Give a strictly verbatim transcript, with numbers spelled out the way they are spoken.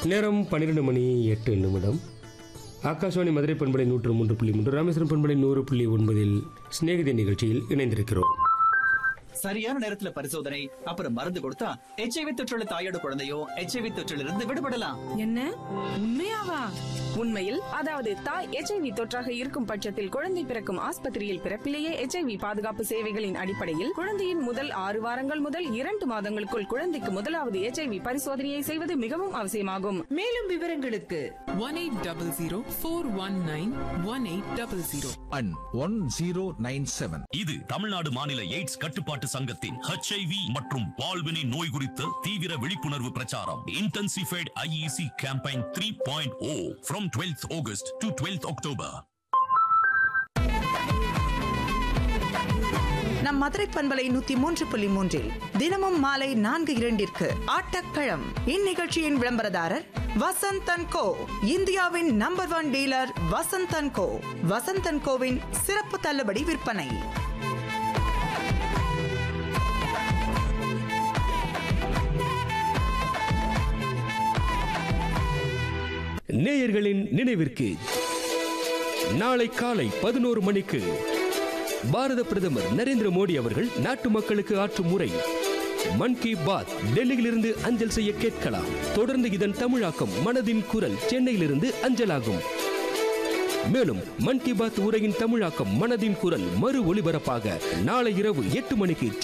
நேரம் பன்னிரெண்டு மணி எட்டு நிமிடம். ஆகாஷவாணி மதுரை பண்பலை நூற்று மூன்று புள்ளி மூன்று, ராமேஸ்வரம் பண்பலை நூறு புள்ளி ஒன்பதில் சிநேகிதி நிகழ்ச்சியில் இணைந்திருக்கிறோம். சரியான நேரத்துல பரிசோதனை அப்புறம் மருந்து கொடுத்தா எச்ஐவி தொற்றுள்ள தாயோட குழந்தையோ எச்ஐவி தொற்றிலிருந்து விடுபடலாம். என்ன உண்மையாவா? உண்மையில், அதாவது தாய் எச்ஐவி தொற்றாக இருக்கும் பட்சத்தில் குழந்தை பிறக்கும் ஆஸ்பத்திரியில் பிறப்பிலேயே எச்ஐவி பாதுகாப்பு சேவைகளின் அடிப்படையில் குழந்தையின் முதல் ஆறு வாரங்கள் முதல் இரண்டு மாதங்களுக்குள் குழந்தைக்கு முதலாவது எச்ஐவி பரிசோதனையை செய்வது மிகவும் அவசியமாகும். மேலும் விவரங்களுக்கு one eight zero zero four one nine one eight zero zero and one zero nine seven. இது தமிழ்நாடு மாநில எய்ட்ஸ் கட்டுப்பாட்டு சங்கத்தின் ஹெச்ஐவி மற்றும் பால்வினை நோய் குறித்த தீவிர விழிப்புணர்வு பிரச்சாரம். Intensified IEC campaign three point O from twelfth August to twelfth October. நம் மதுரை பண்பலை நூத்தி மூன்று புள்ளி மூன்றில் தினமும் மாலை நான்கு இரண்டிற்கு ஆட்டக்களம். இந்நிகழ்ச்சியின் விளம்பரதாரர் வசந்த் அண்ட் கோ, இந்தியாவின் number one dealer Vasanth and go. Vasanth and CoWIN சிறப்பு தள்ளுபடி விற்பனை. நேயர்களின் நினைவிற்கு நாளை காலை பதினோரு மணிக்கு பாரத பிரதமர் நரேந்திர மோடி அவர்கள் நாட்டு மக்களுக்கு ஆற்றும் உரை மன் கி பாத் டெல்லியிலிருந்து அஞ்சல் செய்ய கேட்கலாம். தொடர்ந்து இதன் தமிழாக்கம் மனதின் குரல் சென்னையிலிருந்து அஞ்சலாகும். மேலும் மன் கி பாத் உரையின் தமிழாக்கம் மனதின் குரல் மறு ஒலிபரப்பாக நாளை இரவு எட்டு மணிக்கு